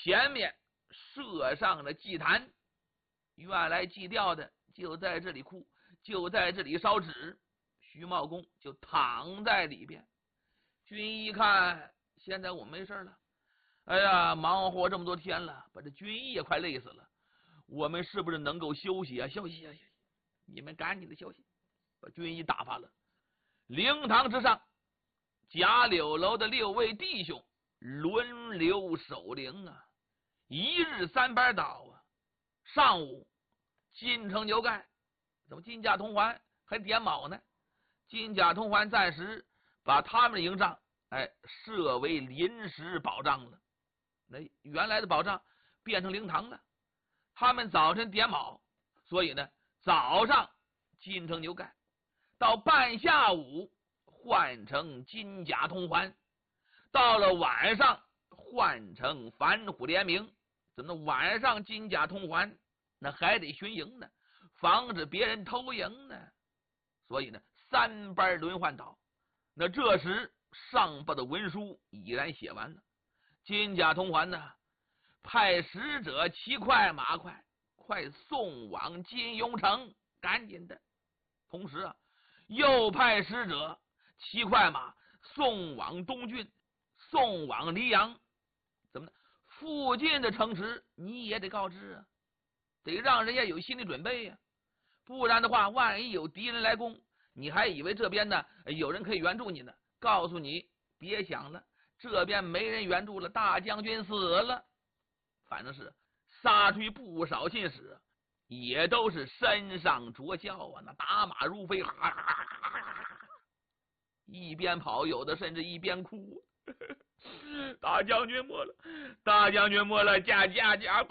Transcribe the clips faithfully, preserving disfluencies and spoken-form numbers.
前面设上了祭坛，原来祭吊的就在这里哭，就在这里烧纸，徐茂公就躺在里边。军医一看，现在我没事了，哎呀，忙活这么多天了，把这军医也快累死了，我们是不是能够休息啊？休息啊！休息！你们赶紧的休息，把军医打发了。灵堂之上，贾柳楼的六位弟兄轮流守灵啊，一日三班倒啊。上午金城牛盖，怎么金甲铜环还点卯呢？金甲铜环暂时把他们的营帐哎设为临时保障了，那原来的保障变成灵堂了。他们早晨点卯，所以呢早上金城牛盖，到半下午换成金甲铜环，到了晚上换成反虎联名。怎么晚上金甲铜环，那还得巡营呢，防止别人偷营呢。所以呢三班轮换倒。那这时上报的文书已然写完了，金甲铜环呢派使者骑快马快快送往金庸城，赶紧的。同时啊又派使者骑快马送往东郡，送往黎阳。怎么呢？附近的城池你也得告知啊，得让人家有心理准备呀、啊，不然的话，万一有敌人来攻，你还以为这边呢有人可以援助你呢？告诉你，别想了，这边没人援助了，大将军死了。反正是杀出不少信使，也都是身上着笑啊，那打马如飞，哈哈哈哈，一边跑，有的甚至一边哭。大将军没了，大将军没了，驾驾驾！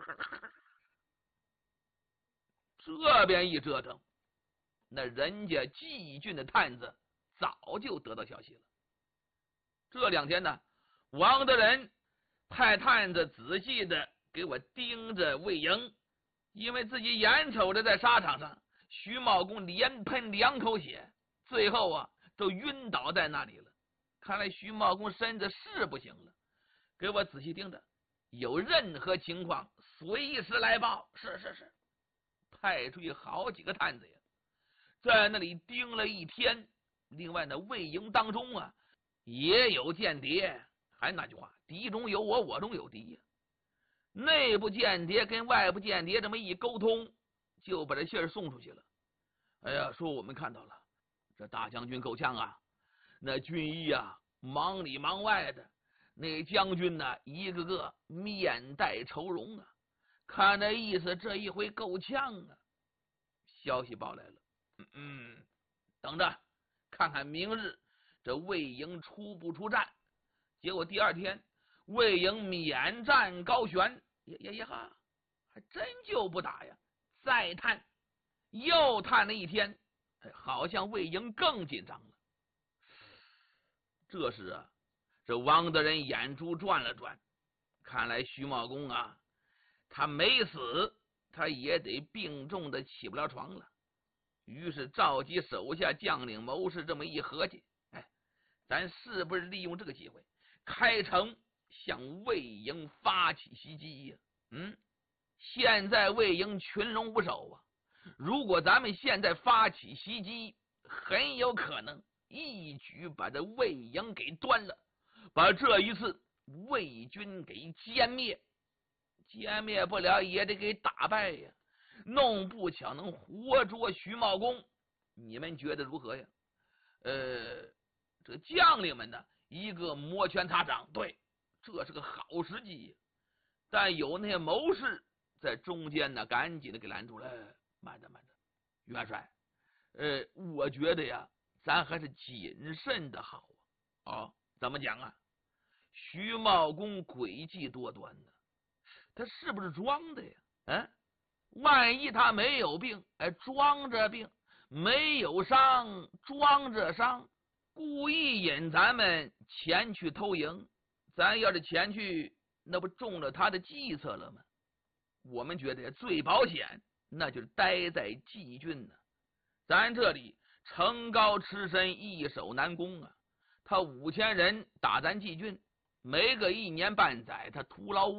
这边一折腾，那人家季郡的探子早就得到消息了。这两天呢，王德仁派探子仔细的给我盯着魏营，因为自己眼瞅着在沙场上徐茂公连喷两口血，最后啊都晕倒在那里了。看来徐茂公身子是不行了，给我仔细盯着，有任何情况随时来报。是是是，派出去好几个探子呀，在那里盯了一天。另外呢，魏营当中啊也有间谍，还是那句话，敌中有我，我中有敌呀。内部间谍跟外部间谍这么一沟通，就把这信儿送出去了。哎呀，说我们看到了，这大将军够呛啊，那军医啊忙里忙外的，那将军呢一个个面带愁容啊，看那意思这一回够呛啊。消息报来了，嗯嗯，等着看看明日这魏营出不出战。结果第二天魏营免战高悬，也也也哈，还真就不打呀。再探又探了一天，好像魏营更紧张了。这时啊，这王德仁眼珠转了转，看来徐茂公啊他没死，他也得病重的起不了床了。于是召集手下将领谋士，这么一合计，哎，咱是不是利用这个机会开城向魏营发起袭击呀？嗯，现在魏营群龙无首啊，如果咱们现在发起袭击，很有可能一举把这魏营给端了，把这一次魏军给歼灭。歼灭不了也得给打败呀，弄不巧能活捉徐茂公，你们觉得如何呀？呃，这将领们呢一个摩拳擦掌，对，这是个好时机呀。但有那些谋士在中间呢赶紧的给拦住了，慢着慢着，元帅，呃，我觉得呀咱还是谨慎的好啊。哦，怎么讲啊？徐茂公诡计多端呢，他是不是装的呀？嗯，万一他没有病，哎，装着病；没有伤，装着伤，故意引咱们前去偷营。咱要是前去，那不中了他的计策了吗？我们觉得最保险，那就是待在季郡呢。咱这里城高吃深，易守难攻啊。他五千人打咱季郡，没个一年半载，他徒劳无